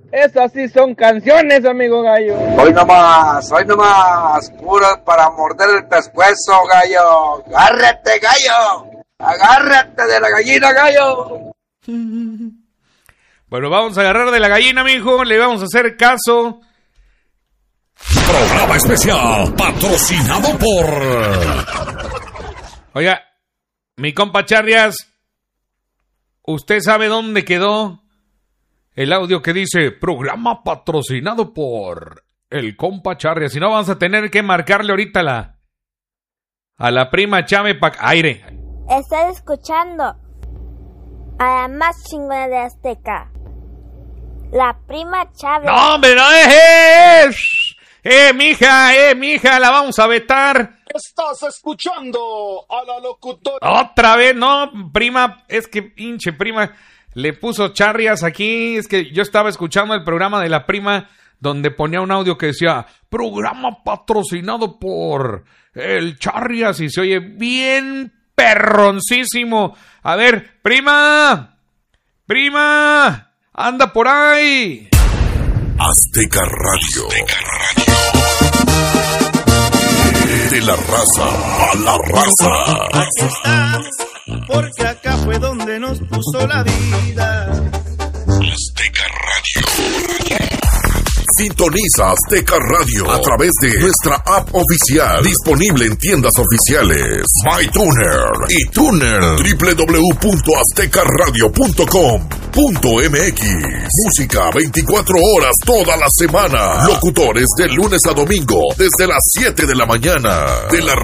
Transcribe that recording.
Esas sí son canciones, amigo gallo. Hoy nomás, puro para morder el pescuezo, gallo. Agárrate, gallo. Agárrate de la gallina, gallo. Bueno, vamos a agarrar de la gallina, mijo. Le vamos a hacer caso. Programa especial patrocinado por... Oiga, mi compa Charrias, ¿usted sabe dónde quedó el audio que dice programa patrocinado por el compa Charrias? Si no, vamos a tener que marcarle ahorita a la prima Chame aire. Estás escuchando a la más chingona de Azteca, la prima Chávez. ¡No, hombre, no es! Mija, la vamos a vetar. Estás escuchando a la locutora. Otra vez, no, prima, es que pinche prima le puso Charrias aquí. Es que yo estaba escuchando el programa de la prima donde ponía un audio que decía programa patrocinado por el Charrias y se oye bien perroncísimo. A ver, prima, anda por ahí. Azteca Radio. De la raza a la raza. Aquí estamos, porque acá fue donde nos puso la vida. Azteca Radio. Sintoniza Azteca Radio a través de nuestra app oficial, disponible en tiendas oficiales, MyTuner y Tuner, www.aztecaradio.com.mx. Música 24 horas toda la semana. Locutores de lunes a domingo desde las 7 de la mañana. De la